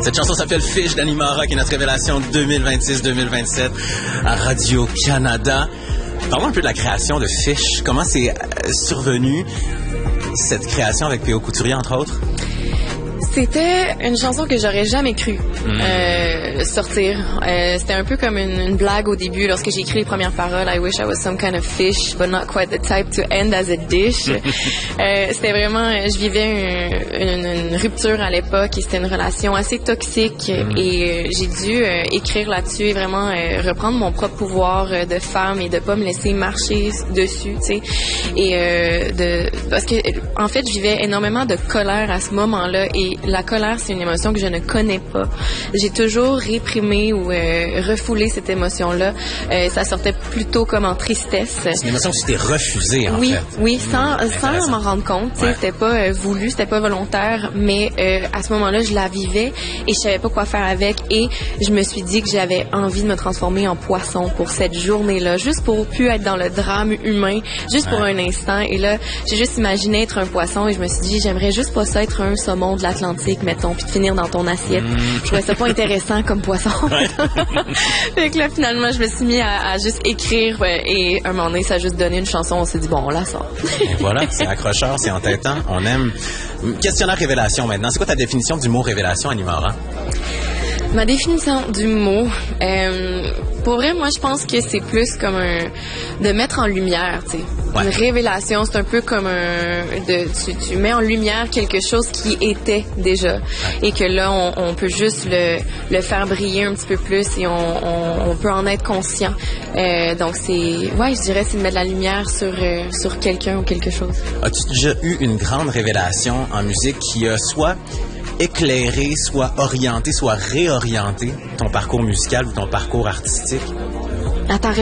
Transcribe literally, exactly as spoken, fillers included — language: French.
Cette chanson s'appelle Fish d'Animara, qui est notre révélation deux mille vingt-six deux mille vingt-sept à Radio-Canada. Parlons un peu de la création de Fish. Comment c'est survenu, cette création avec P O Couturier, entre autres? C'était une chanson que j'aurais jamais cru mmh. euh, sortir. Euh, c'était un peu comme une, une blague au début lorsque j'ai écrit les premières paroles. I wish I was some kind of fish, but not quite the type to end as a dish. euh, c'était vraiment, je vivais une, une, une rupture à l'époque et c'était une relation assez toxique mmh. et euh, j'ai dû euh, écrire là-dessus et vraiment euh, reprendre mon propre pouvoir euh, de femme et de pas me laisser marcher dessus, tu sais. Et euh, de parce que en fait, je vivais énormément de colère à ce moment-là et la colère, c'est une émotion que je ne connais pas. J'ai toujours réprimé ou euh, refoulé cette émotion-là. Euh, ça sortait plutôt comme en tristesse. C'est une émotion que tu t'es refusée, en oui, fait. Oui, sans, mmh, sans m'en rendre compte. Ouais. C'était pas euh, voulu, c'était pas volontaire, mais euh, à ce moment-là, je la vivais et je savais pas quoi faire avec. Et je me suis dit que j'avais envie de me transformer en poisson pour cette journée-là, juste pour plus être dans le drame humain, juste ouais. pour un instant. Et là, j'ai juste imaginé être un poisson et je me suis dit, j'aimerais juste pas ça être un saumon de l'Atlantique, mettons, puis de finir dans ton assiette. Mmh. Je trouvais ça pas intéressant comme poisson. Ouais. Fait que là, finalement, je me suis mis à, à juste écrire ouais, et un moment donné, ça a juste donné une chanson. On s'est dit, bon, on la sort. Et voilà, c'est accrocheur, c'est entêtant. On aime. Questionnaire révélation maintenant. C'est quoi ta définition du mot révélation, Animara? Ma définition du mot, euh, pour vrai, moi, je pense que c'est plus comme un de mettre en lumière, tu sais. Ouais. Une révélation, c'est un peu comme un de tu, tu mets en lumière quelque chose qui était déjà ouais. et que là, on, on peut juste le, le faire briller un petit peu plus et on, on, on peut en être conscient. Euh, donc c'est, ouais, je dirais, c'est de mettre la lumière sur euh, sur quelqu'un ou quelque chose. As-tu déjà eu une grande révélation en musique qui a soit éclairer, soit orienter, soit réorienter ton parcours musical ou ton parcours artistique? Attends,